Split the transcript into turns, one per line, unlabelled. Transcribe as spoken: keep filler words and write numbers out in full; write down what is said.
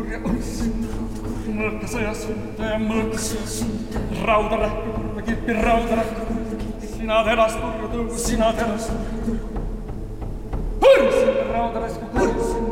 kurja unissi. Mõõkasõja sündaja mõõkasõja. Raudarähku, kurva kilpi raudarähku. Sina teras turju tõus, sina teras turju.